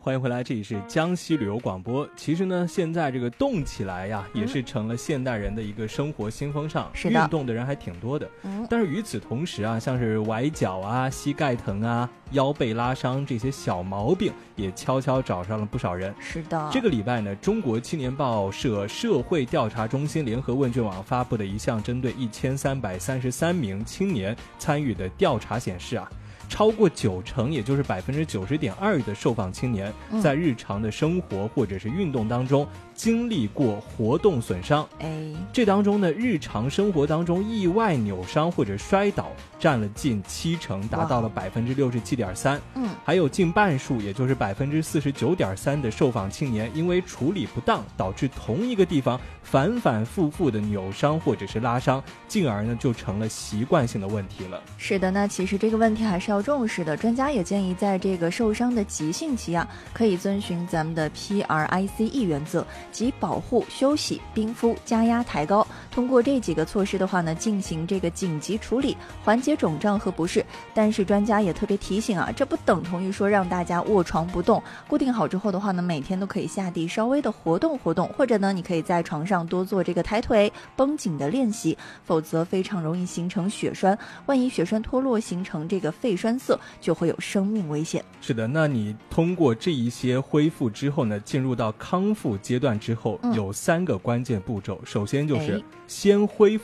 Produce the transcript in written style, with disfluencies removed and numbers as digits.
欢迎回来，这里是江西旅游广播。其实呢，现在这个动起来呀，也是成了现代人的一个生活新风尚，运动的人还挺多的。但是与此同时啊，像是崴脚啊、膝盖疼啊、腰背拉伤这些小毛病，也悄悄找上了不少人。 是的， 这个礼拜呢，中国青年报社社会调查中心联合问卷网发布的一项针对1333名青年参与的调查显示啊，超过90%，也就是90.2%的受访青年在日常的生活或者是运动当中经历过活动损伤。这当中呢，日常生活当中意外扭伤或者摔倒占了近70%，达到了67.3%。还有近半数，也就是49.3%的受访青年因为处理不当，导致同一个地方反反复复的扭伤或者是拉伤，进而呢就成了习惯性的问题了。 是的，那其实这个问题还是要重视的。专家也建议，在这个受伤的急性期啊，可以遵循咱们的 PRICE 原则，即保护、休息、冰敷、加压、抬高。通过这几个措施的话呢，进行这个紧急处理，缓解肿胀和不适。但是专家也特别提醒啊，这不等同于说让大家卧床不动。固定好之后的话呢，每天都可以下地稍微的活动活动，或者呢，你可以在床上多做这个抬腿、绷紧的练习，否则非常容易形成血栓。万一血栓脱落形成这个肺栓塞，就会有生命危险。 是的，那你通过这一些恢复之后呢，进入到康复阶段之后，有3个关键步骤。首先就是先恢复